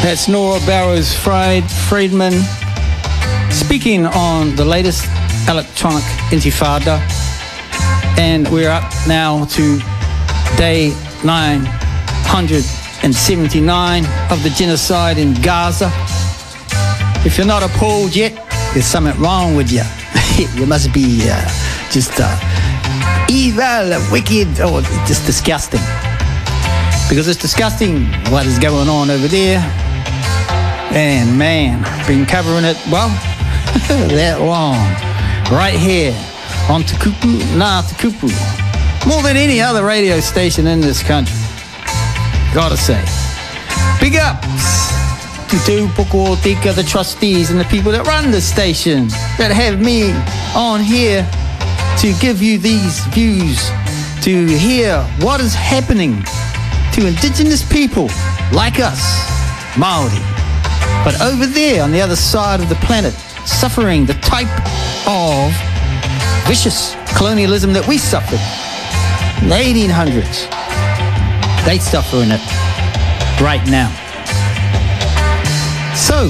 That's Nora Barrows Friedman speaking on the latest electronic intifada. And we're up now to day 979 of the genocide in Gaza. If you're not appalled yet, there's something wrong with you. You must be just evil, wicked, or just disgusting. Because it's disgusting what is going on over there. And man, been covering it, well, that long. Right here on Tukupu Na Tukupu. More than any other radio station in this country. Gotta say. Big ups to Te Upoko Tika, the trustees and the people that run the station, that have me on here to give you these views, to hear what is happening to indigenous people like us, Māori. But over there on the other side of the planet, suffering the type of vicious colonialism that we suffered in the 1800s. They suffering it right now. So,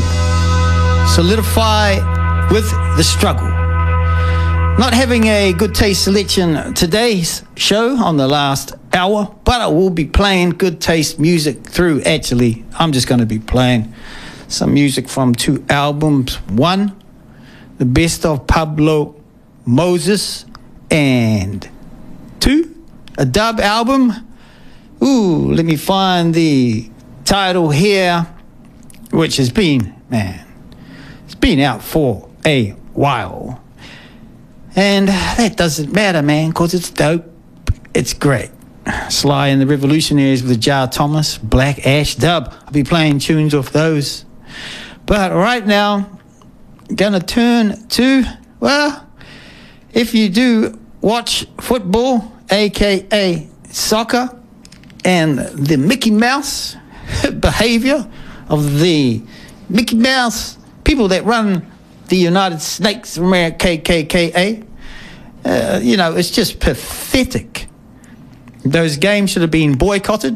solidify with the struggle. Not having a good taste selection today's show on the last hour, but I will be playing good taste music through. Actually, I'm just going to be playing some music from 2 albums. One, the best of Pablo Moses, and 2, a dub album. Ooh, let me find the title here, which has been, man, it's been out for a while. And that doesn't matter, man, because it's dope. It's great. Sly and the Revolutionaries with Jar Thomas, Black Ash dub. I'll be playing tunes off those. But right now, gonna turn to, well, if you do watch football, aka soccer, and the Mickey Mouse behavior of the Mickey Mouse people that run the United Snakes of America, KKKA, you know, it's just pathetic. Those games should have been boycotted.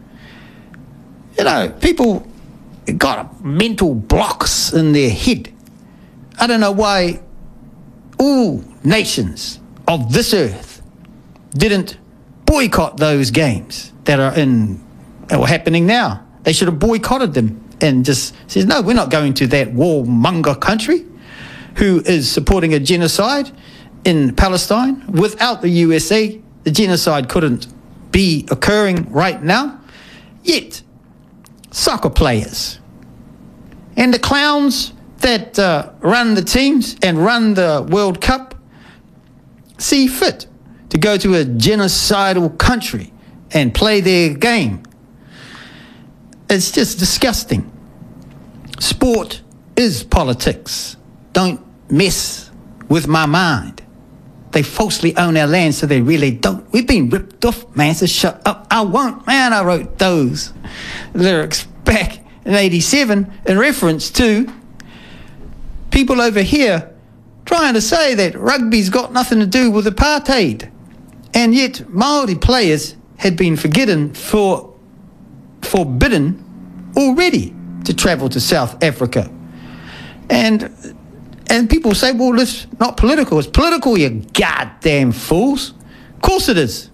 You know, people got mental blocks in their head. I don't know why all nations of this earth didn't boycott those games that are happening now. They should have boycotted them and just said, no, we're not going to that warmonger country who is supporting a genocide in Palestine. Without the USA, the genocide couldn't be occurring right now. Yet, soccer players and the clowns that run the teams and run the World Cup see fit to go to a genocidal country and play their game. It's just disgusting. Sport is politics. Don't mess with my mind. They falsely own our land, so they really don't. We've been ripped off, man, so shut up. I won't. Man, I wrote those lyrics back in 87 in reference to people over here trying to say that rugby's got nothing to do with apartheid. And yet Māori players had been forbidden already to travel to South Africa. And people say, well, it's not political. It's political, you goddamn fools. Of course it is.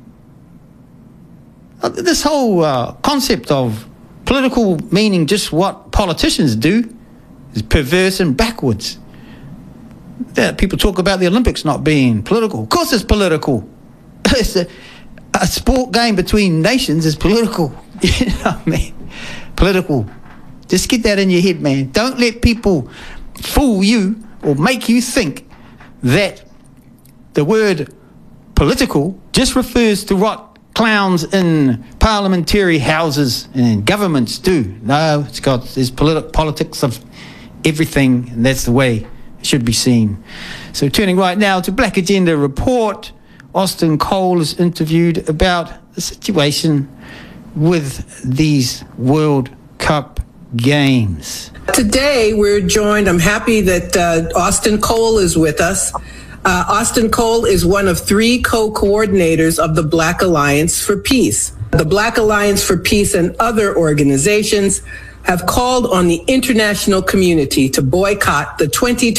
This whole concept of political meaning just what politicians do is perverse and backwards. People talk about the Olympics not being political. Of course it's political. It's a sport game between nations is political. You know what I mean? Political. Just get that in your head, man. Don't let people fool you or make you think that the word political just refers to what clowns in parliamentary houses and governments do. No, there's politics of everything, and that's the way it should be seen. So turning right now to Black Agenda Report, Austin Cole is interviewed about the situation with these World Cup games. Today we're joined, I'm happy that Austin Cole is with us. Austin Cole is one of 3 co-coordinators of the Black Alliance for Peace. The Black Alliance for Peace and other organizations have called on the international community to boycott the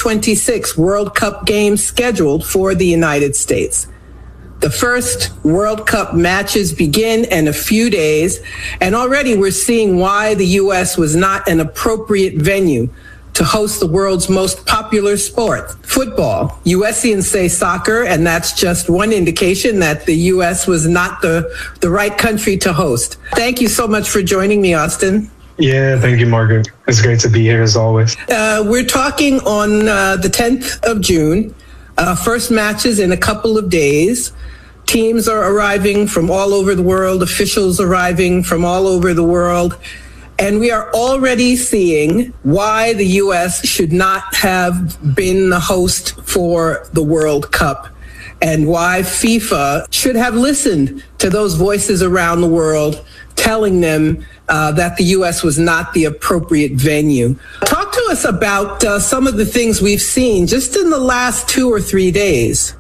2026 World Cup games scheduled for the United States. The first World Cup matches begin in a few days, and already we're seeing why the U.S. was not an appropriate venue to host the world's most popular sport, football. USians say soccer, and that's just one indication that the U.S. was not the right country to host. Thank you so much for joining me, Austin. Yeah, thank you, Margaret. It's great to be here as always. We're talking on the 10th of June. First matches in a couple of days. Teams are arriving from all over the world, officials arriving from all over the world. And we are already seeing why the U.S. should not have been the host for the World Cup and why FIFA should have listened to those voices around the world telling them that the U.S. was not the appropriate venue. Talk to us about some of the things we've seen just in the last 2 or 3 days.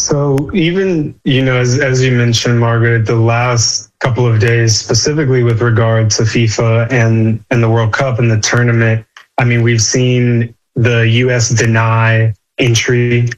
So even, as you mentioned, Margaret, the last couple of days, specifically with regard to FIFA and the World Cup and the tournament, I mean, we've seen the U.S. deny entry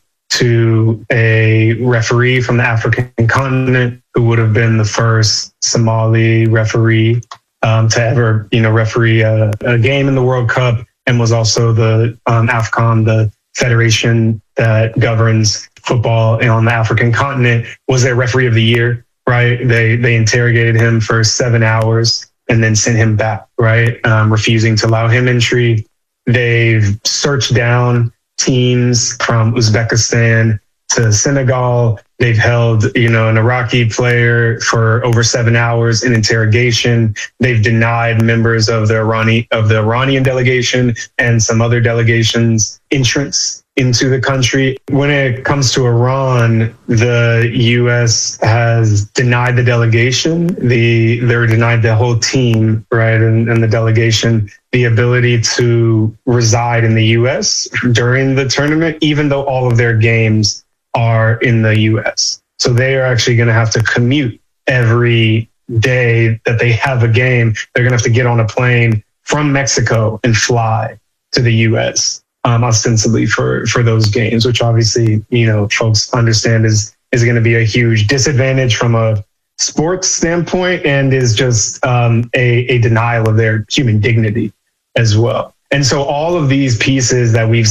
to a referee from the African continent who would have been the first Somali referee to ever, referee a game in the World Cup, and was also the AFCON, the federation that governs football on the African continent, was their referee of the year, right? They interrogated him for 7 hours and then sent him back, right? Refusing to allow him entry. They've searched down teams from Uzbekistan to Senegal. They've held, an Iraqi player for over 7 hours in interrogation. They've denied members of the Iranian delegation and some other delegations entrance into the country. When it comes to Iran, the U.S. has denied the delegation. They're denied the whole team, right, and the delegation the ability to reside in the U.S. during the tournament, even though all of their games are in the U.S. So they are actually going to have to commute every day that they have a game. They're going to have to get on a plane from Mexico and fly to the U.S. Ostensibly for those games, which obviously, folks understand is going to be a huge disadvantage from a sports standpoint, and is just a denial of their human dignity as well. And so all of these pieces that we've